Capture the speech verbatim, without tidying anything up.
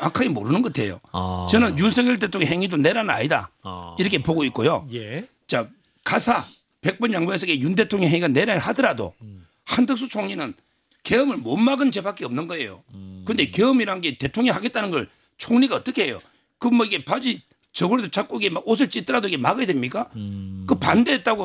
정확하게 모르는 것 같아요. 아. 저는 윤석열 대통령 행위도 내란 아니다 아. 이렇게 보고 있고요. 예. 자 가사 백 번 양보해서 윤 대통령 행위가 내란 하더라도 음. 한덕수 총리는 계엄을 못 막은 죄밖에 없는 거예요. 그런데 음. 계엄이란 게 대통령이 하겠다는 걸 총리가 어떻게 해요? 그 뭐 이게 바지 저고리도 잡고 이게 막 옷을 찢더라도 이게 막아야 됩니까? 음. 그 반대했다고